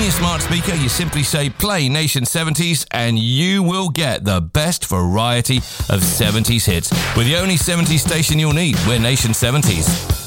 your smart speaker, you simply say play Nation 70s and you will get the best variety of 70s hits. We're the only 70s station you'll need. We're Nation 70s.